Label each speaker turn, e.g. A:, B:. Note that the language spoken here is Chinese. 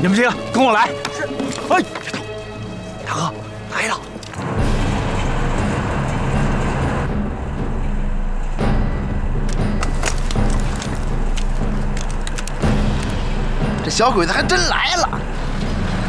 A: 你们几个跟我来。
B: 是。
A: 哎，大哥来了。
B: 这小鬼子还真来了。